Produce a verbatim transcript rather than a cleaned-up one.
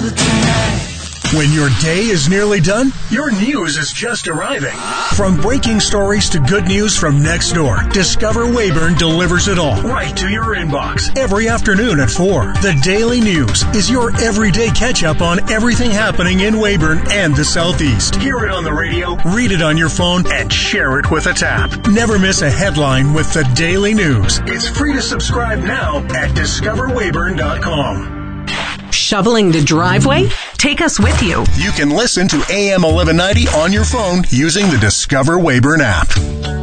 another tonight. When your day is nearly done, your news is just arriving. From breaking stories to good news from next door, Discover Weyburn delivers it all right to your inbox every afternoon at four. The Daily News is your everyday catch-up on everything happening in Weyburn and the Southeast. Hear it on the radio, read it on your phone, and share it with a tap. Never miss a headline with the Daily News. It's free to subscribe now at discover weyburn dot com. Shoveling the driveway? Take us with you. You can listen to A M eleven ninety on your phone using the Discover Weyburn app.